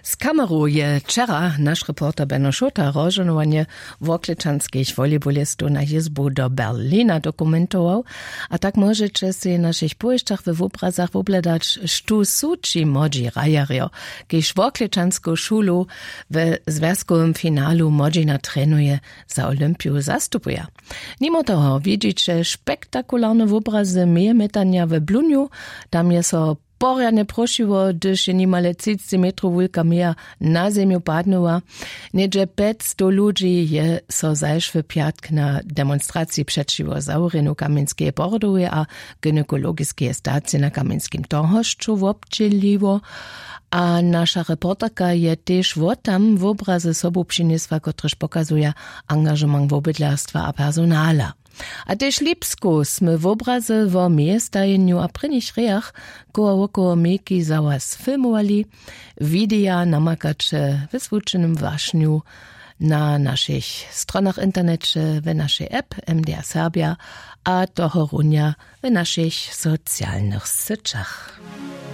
Z kameru je wczera nasz reporter Benno Schota rozżonowanie wokliczanskich wolejbolistów na jezbu do Berlina dokumentował, a tak możecie sobie na naszych pójściach w obrazach obledać, što suci młodzi rajario, kiedyś wokliczanską szulu w związkowym finalu młodzina trenuje za Olimpiu zastupuje. Mimo toho widzicie spektakularne obrazy mejetania w Bluniu, tam jest porjadne prosiło, gdyż je niemale 30 metrów wielka mija na ziemiu padnęła. Niedzie 500 ludzi je so zaś w piatk na demonstracji przeciwko zaureniu Kamieńskiej Bordowie a gynekologiskiej stacji na Kamieńskim Torhoszczu obdzieliło. A nasza reporterka je też tam w obrazy sobą przyniesła, kotryż pokazuje angażement w obydlarstwa a personala. A też Lipsku sme w obrazy w miestajeniu a prynych reach koło meki za was filmowali, wideo namakacze w zwuczonym waśniu na naszych stronach internecie, w naszej app MDR Serbia, a toho runia w naszych socjalnych sieciach.